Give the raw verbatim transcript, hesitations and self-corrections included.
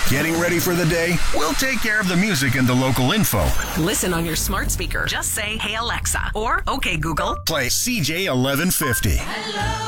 Getting ready for the day? We'll take care of the music and the local info. Listen on your smart speaker. Just say, "Hey Alexa," or "Okay Google." Play C J eleven fifty. Hello.